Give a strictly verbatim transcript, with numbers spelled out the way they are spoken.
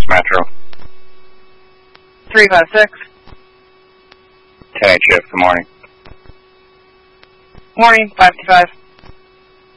Metro. three five six. ten eight shift, good morning. Morning, five two five.